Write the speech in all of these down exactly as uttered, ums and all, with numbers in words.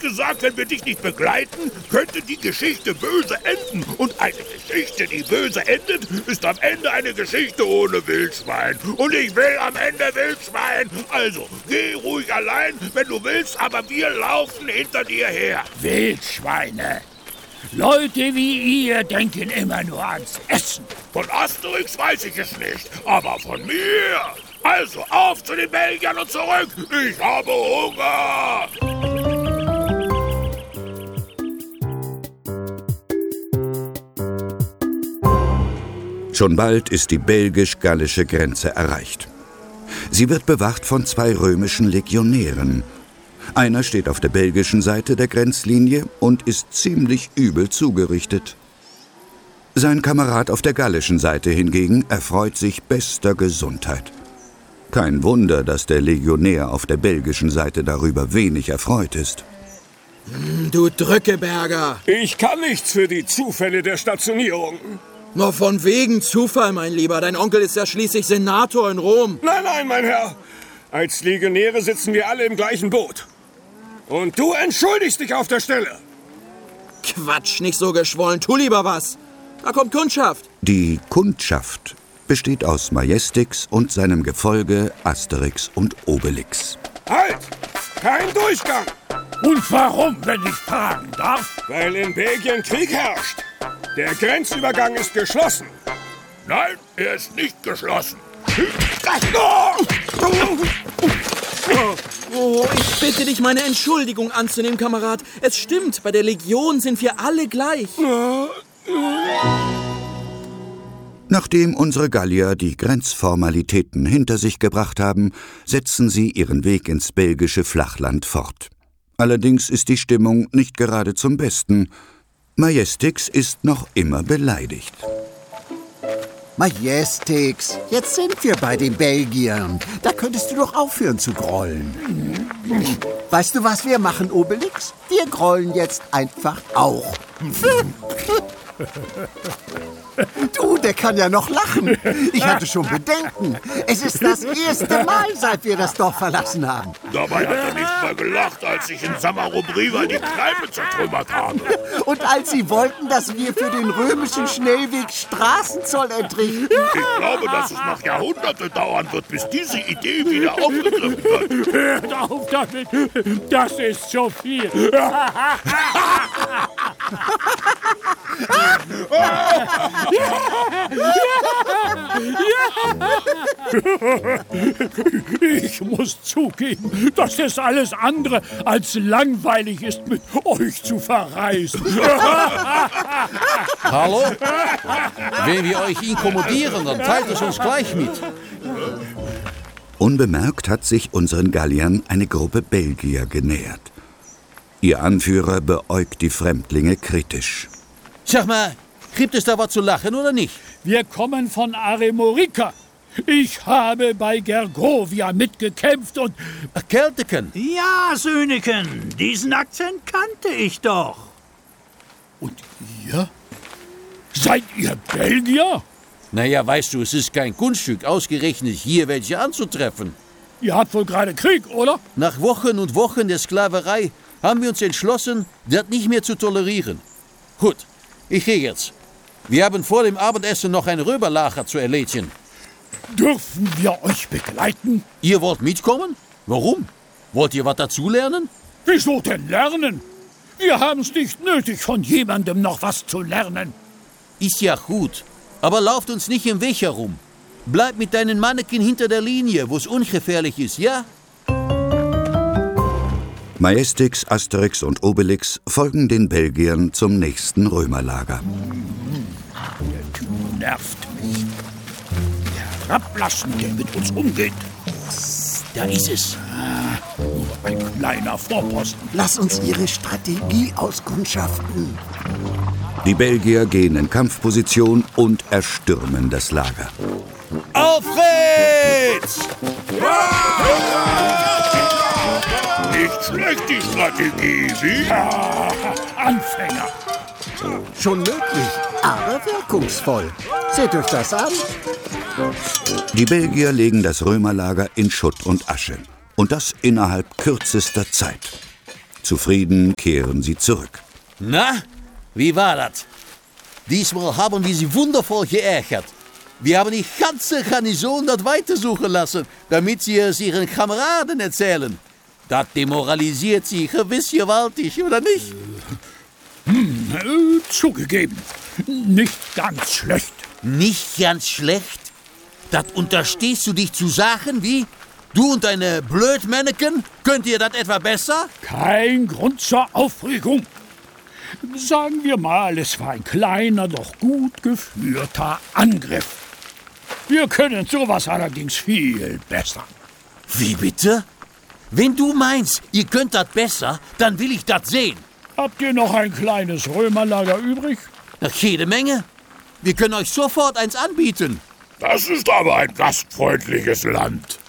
gesagt, wenn wir dich nicht begleiten, könnte die Geschichte böse enden. Und eine Geschichte, die böse endet, ist am Ende eine Geschichte ohne Wildschwein. Und ich will am Ende Wildschwein. Also, geh ruhig allein, wenn du willst, aber wir laufen hinter dir her. Wildschweine. Leute wie ihr denken immer nur ans Essen. Von Asterix weiß ich es nicht, aber von mir. Also, auf zu den Belgiern und zurück. Ich habe Hunger. Schon bald ist die belgisch-gallische Grenze erreicht. Sie wird bewacht von zwei römischen Legionären. Einer steht auf der belgischen Seite der Grenzlinie und ist ziemlich übel zugerichtet. Sein Kamerad auf der gallischen Seite hingegen erfreut sich bester Gesundheit. Kein Wunder, dass der Legionär auf der belgischen Seite darüber wenig erfreut ist. Du Drückeberger! Ich kann nichts für die Zufälle der Stationierung. Nur von wegen Zufall, mein Lieber. Dein Onkel ist ja schließlich Senator in Rom. Nein, nein, mein Herr. Als Legionäre sitzen wir alle im gleichen Boot. Und du entschuldigst dich auf der Stelle. Quatsch, nicht so geschwollen. Tu lieber was. Da kommt Kundschaft. Die Kundschaft besteht aus Majestix und seinem Gefolge Asterix und Obelix. Halt! Kein Durchgang! Und warum, wenn ich fragen darf? Weil in Belgien Krieg herrscht. Der Grenzübergang ist geschlossen. Nein, er ist nicht geschlossen. Oh, ich bitte dich, meine Entschuldigung anzunehmen, Kamerad. Es stimmt, bei der Legion sind wir alle gleich. Nachdem unsere Gallier die Grenzformalitäten hinter sich gebracht haben, setzen sie ihren Weg ins belgische Flachland fort. Allerdings ist die Stimmung nicht gerade zum Besten. Majestix ist noch immer beleidigt. Majestix, jetzt sind wir bei den Belgiern. Da könntest du doch aufhören zu grollen. Weißt du, was wir machen, Obelix? Wir grollen jetzt einfach auch. Du, der kann ja noch lachen. Ich hatte schon Bedenken. Es ist das erste Mal, seit wir das Dorf verlassen haben. Dabei hat er nicht mal gelacht, als ich in Samarobriva die Kneipe zertrümmert habe. Und als sie wollten, dass wir für den römischen Schnellweg Straßenzoll entrichten. Ich glaube, dass es noch Jahrhunderte dauern wird, bis diese Idee wieder aufgegriffen wird. Hört auf damit. Das ist zu viel. Ich muss zugeben, dass es alles andere als langweilig ist, mit euch zu verreisen. Hallo? Wenn wir euch inkommodieren, dann teilt es uns gleich mit. Unbemerkt hat sich unseren Galliern eine Gruppe Belgier genähert. Ihr Anführer beäugt die Fremdlinge kritisch. Sag mal, gibt es da was zu lachen oder nicht? Wir kommen von Aremorica. Ich habe bei Gergovia mitgekämpft und... Kelteken? Ja, Söhneken, diesen Akzent kannte ich doch. Und ihr? Seid ihr Belgier? Naja, weißt du, es ist kein Kunststück, ausgerechnet hier welche anzutreffen. Ihr habt wohl gerade Krieg, oder? Nach Wochen und Wochen der Sklaverei haben wir uns entschlossen, das nicht mehr zu tolerieren. Gut, ich gehe jetzt. Wir haben vor dem Abendessen noch ein Röberlager zu erledigen. Dürfen wir euch begleiten? Ihr wollt mitkommen? Warum? Wollt ihr was dazulernen? Wieso denn lernen? Wir haben es nicht nötig, von jemandem noch was zu lernen. Ist ja gut, aber lauft uns nicht im Weg herum. Bleib mit deinen Manneken hinter der Linie, wo es ungefährlich ist, ja? Majestix, Asterix und Obelix folgen den Belgiern zum nächsten Römerlager. Der Typ nervt mich. Herablassen, der mit uns umgeht. Da ist es. Ah, nur ein kleiner Vorposten. Lass uns ihre Strategie auskundschaften. Die Belgier gehen in Kampfposition und erstürmen das Lager. Alfred! Nicht schlecht, die Strategie, wie? Ah, Anfänger. Schon möglich, aber wirkungsvoll. Seht euch das an. Die Belgier legen das Römerlager in Schutt und Asche. Und das innerhalb kürzester Zeit. Zufrieden kehren sie zurück. Na, wie war das? Diesmal haben wir sie wundervoll geärgert. Wir haben die ganze Garnison dort weitersuchen lassen, damit sie es ihren Kameraden erzählen. Das demoralisiert sie gewiss gewaltig, oder nicht? Hm, äh, zugegeben, nicht ganz schlecht. Nicht ganz schlecht? Das unterstehst du dich zu sagen wie, du und deine Blödmännchen, könnt ihr das etwa besser? Kein Grund zur Aufregung. Sagen wir mal, es war ein kleiner, doch gut geführter Angriff. Wir können sowas allerdings viel besser. Wie bitte? Wenn du meinst, ihr könnt das besser, dann will ich das sehen. Habt ihr noch ein kleines Römerlager übrig? Ach, jede Menge. Wir können euch sofort eins anbieten. Das ist aber ein gastfreundliches Land.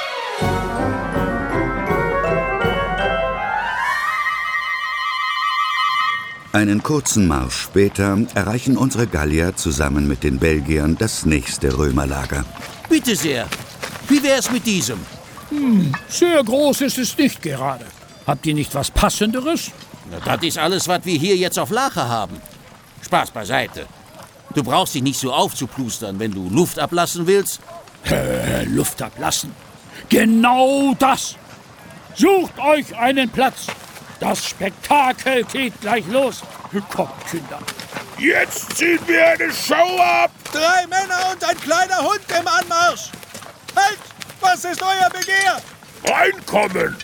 Einen kurzen Marsch später erreichen unsere Gallier zusammen mit den Belgiern das nächste Römerlager. Bitte sehr. Wie wär's mit diesem? Hm, sehr groß ist es nicht gerade. Habt ihr nicht was Passenderes? Na, das ist alles, was wir hier jetzt auf Lager haben. Spaß beiseite. Du brauchst dich nicht so aufzuplustern, wenn du Luft ablassen willst. Äh, Luft ablassen. Genau das. Sucht euch einen Platz. Das Spektakel geht gleich los. Kommt, Kinder. Jetzt ziehen wir eine Show ab. Drei Männer und ein kleiner Hund im Anmarsch. Halt! Was ist euer Begehr? Reinkommen.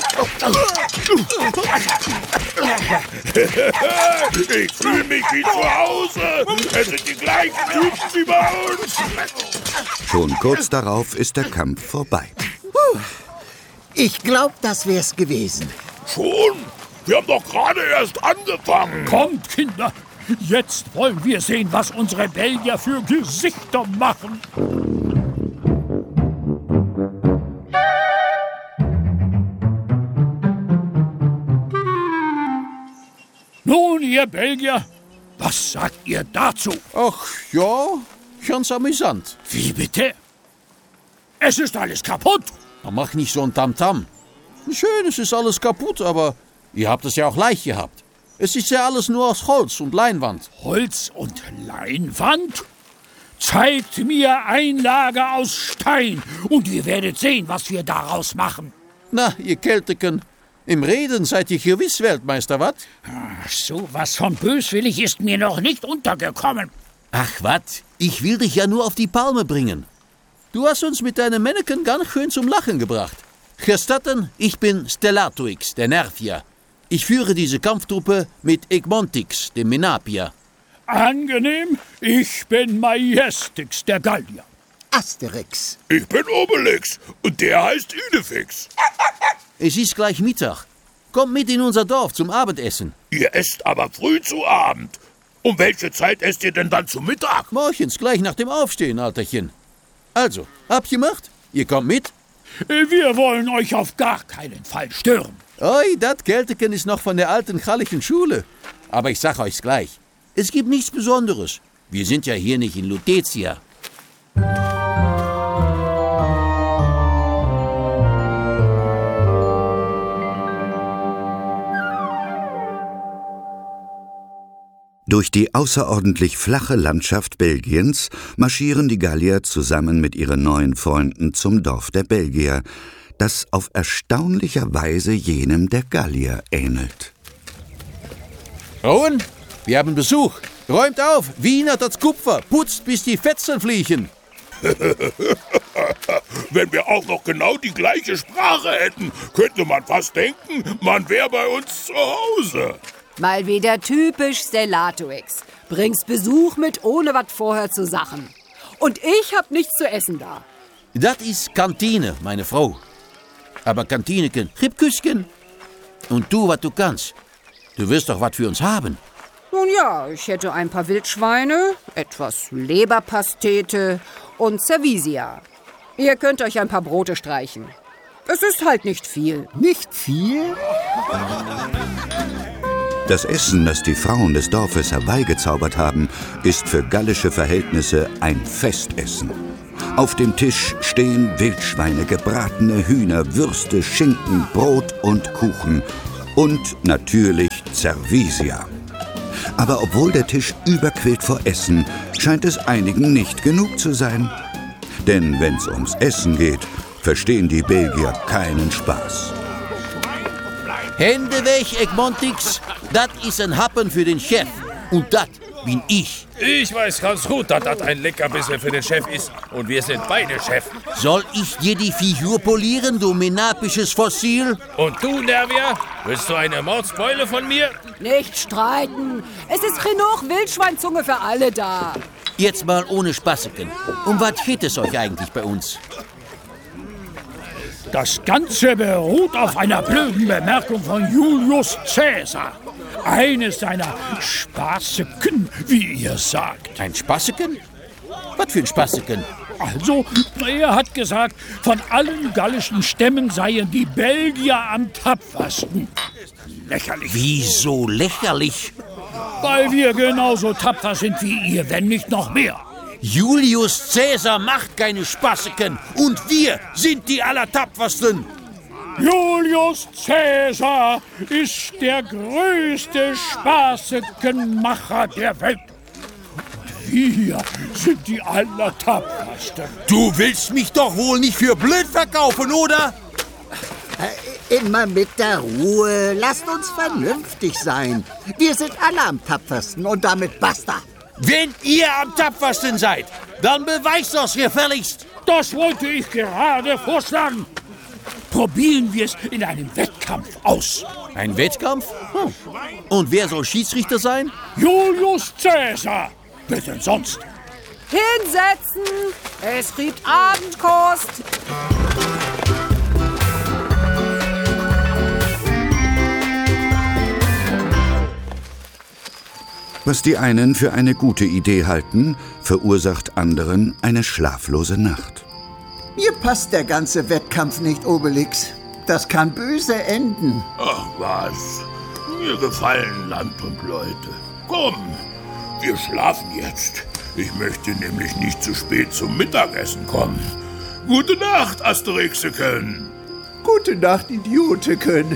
Ich fühle mich wie zu Hause. Es sind die gleichen Typen wie bei uns. Schon kurz darauf ist der Kampf vorbei. Ich glaube, das wär's gewesen. Schon? Wir haben doch gerade erst angefangen. Kommt, Kinder. Jetzt wollen wir sehen, was unsere Belgier für Gesichter machen. Nun, ihr Belgier, was sagt ihr dazu? Ach ja, ganz amüsant. Wie bitte? Es ist alles kaputt. Na, mach nicht so ein Tamtam. Schön, es ist alles kaputt, aber ihr habt es ja auch leicht gehabt. Es ist ja alles nur aus Holz und Leinwand. Holz und Leinwand? Zeigt mir ein Lager aus Stein und ihr werdet sehen, was wir daraus machen. Na, ihr Kelteken, im Reden seid ihr gewiss Weltmeister, wat? Ach, so was von böswillig ist mir noch nicht untergekommen. Ach, wat? Ich will dich ja nur auf die Palme bringen. Du hast uns mit deinem Männchen ganz schön zum Lachen gebracht. Gestatten, ich bin Stellatuix, der Nervier. Ich führe diese Kampftruppe mit Egmontix, dem Menapier. Angenehm, ich bin Majestix, der Gallier. Asterix. Ich bin Obelix und der heißt Idefix. Es ist gleich Mittag. Kommt mit in unser Dorf zum Abendessen. Ihr esst aber früh zu Abend. Um welche Zeit esst ihr denn dann zu Mittag? Morgens, gleich nach dem Aufstehen, Alterchen. Also, abgemacht? Ihr kommt mit? Wir wollen euch auf gar keinen Fall stören. Oi, dat Kelteken ist noch von der alten gallischen Schule. Aber ich sag euch's gleich. Es gibt nichts Besonderes. Wir sind ja hier nicht in Lutetia. Durch die außerordentlich flache Landschaft Belgiens marschieren die Gallier zusammen mit ihren neuen Freunden zum Dorf der Belgier, das auf erstaunlicher Weise jenem der Gallier ähnelt. Rowan, wir haben Besuch. Räumt auf, Wiener das Kupfer, putzt, bis die Fetzen fliegen. Wenn wir auch noch genau die gleiche Sprache hätten, könnte man fast denken, man wäre bei uns zu Hause. Mal wieder typisch Stellatuix. Bringst Besuch mit, ohne was vorher zu sachen. Und ich hab nichts zu essen da. Das ist Kantine, meine Frau. Aber Kantineken, gib Küsschen. Und du, was du kannst. Du wirst doch was für uns haben. Nun ja, ich hätte ein paar Wildschweine, etwas Leberpastete und Servisia. Ihr könnt euch ein paar Brote streichen. Es ist halt nicht viel. Nicht viel? Das Essen, das die Frauen des Dorfes herbeigezaubert haben, ist für gallische Verhältnisse ein Festessen. Auf dem Tisch stehen Wildschweine, gebratene Hühner, Würste, Schinken, Brot und Kuchen. und natürlich Servisia. Aber obwohl der Tisch überquillt vor Essen, scheint es einigen nicht genug zu sein. Denn wenn's ums Essen geht, verstehen die Belgier keinen Spaß. Hände weg, Egmontix. Das ist ein Happen für den Chef. Und das bin ich. Ich weiß ganz gut, dass das ein Leckerbissen für den Chef ist. Und wir sind beide Chef. Soll ich dir die Figur polieren, du menapisches Fossil? Und du, Nervia, willst du eine Mordsbeule von mir? Nicht streiten. Es ist genug Wildschweinzunge für alle da. Jetzt mal ohne Spaßeken. Um was geht es euch eigentlich bei uns? Das Ganze beruht auf einer blöden Bemerkung von Julius Caesar. Eines seiner Spaßeken, wie ihr sagt. Ein Spaßeken? Was für ein Spaßeken? Also, er hat gesagt, von allen gallischen Stämmen seien die Belgier am tapfersten. Lächerlich. Wieso lächerlich? Weil wir genauso tapfer sind wie ihr, wenn nicht noch mehr. Julius Caesar macht keine Spaßeken und wir sind die Allertapfersten. Julius Caesar ist der größte Spaßekenmacher der Welt. Wir sind die Allertapfersten. Du willst mich doch wohl nicht für blöd verkaufen, oder? Immer mit der Ruhe. Lasst uns vernünftig sein. Wir sind alle am tapfersten und damit basta. Wenn ihr am tapfersten seid, dann beweist das gefälligst. Das wollte ich gerade vorschlagen. Probieren wir es in einem Wettkampf aus. Ein Wettkampf? Hm. Und wer soll Schiedsrichter sein? Julius Caesar. Wer denn sonst? Hinsetzen. Es gibt Abendkost. Was die einen für eine gute Idee halten, verursacht anderen eine schlaflose Nacht. Mir passt der ganze Wettkampf nicht, Obelix. Das kann böse enden. Ach was, mir gefallen Land und Leute. Komm, wir schlafen jetzt. Ich möchte nämlich nicht zu spät zum Mittagessen kommen. Gute Nacht, Asterixeken. Gute Nacht, Idioteken.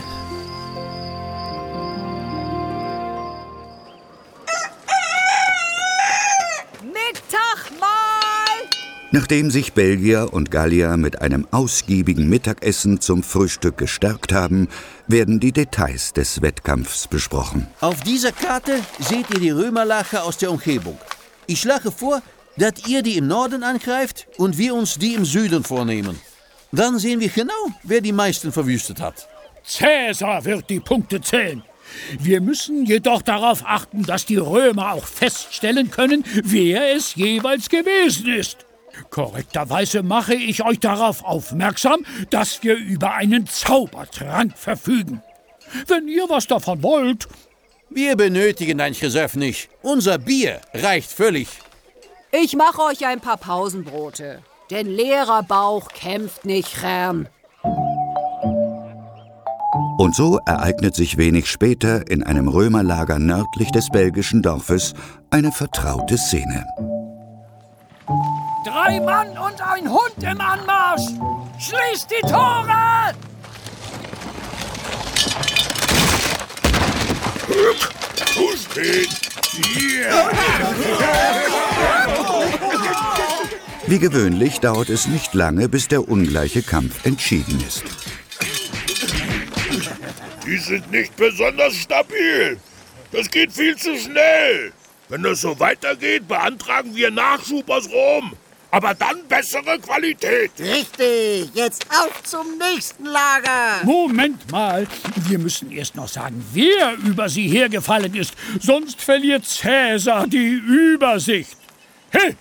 Nachdem sich Belgier und Gallier mit einem ausgiebigen Mittagessen zum Frühstück gestärkt haben, werden die Details des Wettkampfs besprochen. Auf dieser Karte seht ihr die Römerlager aus der Umgebung. Ich schlage vor, dass ihr die im Norden angreift und wir uns die im Süden vornehmen. Dann sehen wir genau, wer die meisten verwüstet hat. Caesar wird die Punkte zählen. Wir müssen jedoch darauf achten, dass die Römer auch feststellen können, wer es jeweils gewesen ist. Korrekterweise mache ich euch darauf aufmerksam, dass wir über einen Zaubertrank verfügen. Wenn ihr was davon wollt... Wir benötigen dein Gesöff nicht. Unser Bier reicht völlig. Ich mache euch ein paar Pausenbrote. Denn leerer Bauch kämpft nicht gern. Und so ereignet sich wenig später in einem Römerlager nördlich des belgischen Dorfes eine vertraute Szene. Drei Mann und ein Hund im Anmarsch! Schließt die Tore! Zu spät! Yeah. Wie gewöhnlich dauert es nicht lange, bis der ungleiche Kampf entschieden ist. Die sind nicht besonders stabil. Das geht viel zu schnell. Wenn das so weitergeht, beantragen wir Nachschub aus Rom. Aber dann bessere Qualität. Richtig, jetzt auf zum nächsten Lager. Moment mal, wir müssen erst noch sagen, wer über sie hergefallen ist. Sonst verliert Caesar die Übersicht. Hey!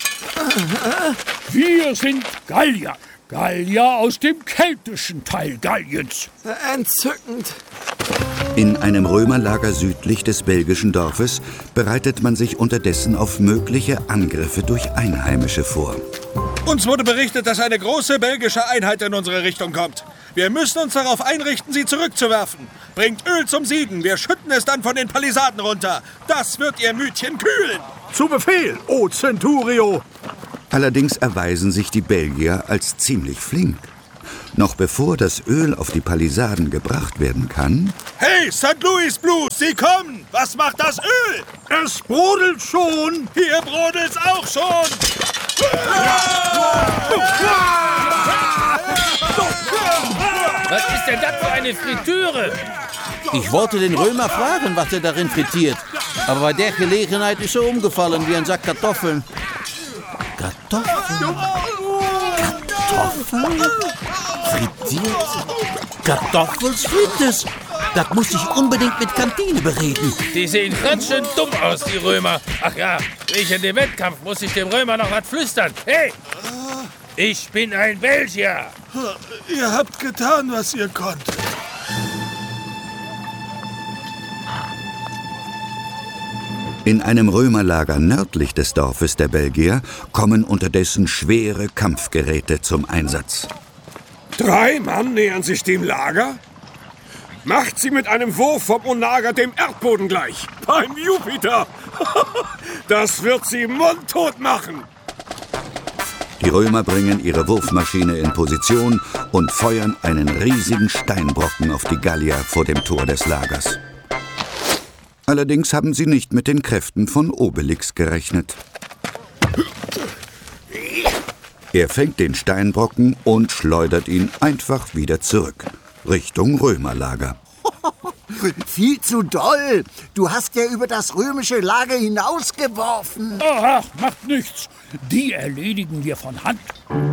Wir sind Gallier. Gallier aus dem keltischen Teil Galliens. Entzückend. In einem Römerlager südlich des belgischen Dorfes bereitet man sich unterdessen auf mögliche Angriffe durch Einheimische vor. Uns wurde berichtet, dass eine große belgische Einheit in unsere Richtung kommt. Wir müssen uns darauf einrichten, sie zurückzuwerfen. Bringt Öl zum Sieden, wir schütten es dann von den Palisaden runter. Das wird ihr Mütchen kühlen. Zu Befehl, o Centurio! Allerdings erweisen sich die Belgier als ziemlich flink. Noch bevor das Öl auf die Palisaden gebracht werden kann... Hey, Sankt Louis Blues, Sie kommen! Was macht das Öl? Es brodelt schon. Hier brodelt's auch schon. Was ist denn das für eine Fritüre? Ich wollte den Römer fragen, was er darin frittiert. Aber bei der Gelegenheit ist er umgefallen wie ein Sack Kartoffeln. Kartoffeln? Kartoffeln? Frittiert? Kartoffelsfrittes? Das muss ich unbedingt mit Kantine bereden. Die sehen ganz schön dumm aus, die Römer. Ach ja, ich in dem Wettkampf muss ich dem Römer noch was flüstern. Hey, ich bin ein Belgier. Ihr habt getan, was ihr konntet. In einem Römerlager nördlich des Dorfes der Belgier kommen unterdessen schwere Kampfgeräte zum Einsatz. Drei Mann nähern sich dem Lager? Macht sie mit einem Wurf vom Onager dem Erdboden gleich. Beim Jupiter. Das wird sie mundtot machen. Die Römer bringen ihre Wurfmaschine in Position und feuern einen riesigen Steinbrocken auf die Gallier vor dem Tor des Lagers. Allerdings haben sie nicht mit den Kräften von Obelix gerechnet. Er fängt den Steinbrocken und schleudert ihn einfach wieder zurück, Richtung Römerlager. Viel zu doll. Du hast ja über das römische Lager hinausgeworfen. Ach, macht nichts. Die erledigen wir von Hand.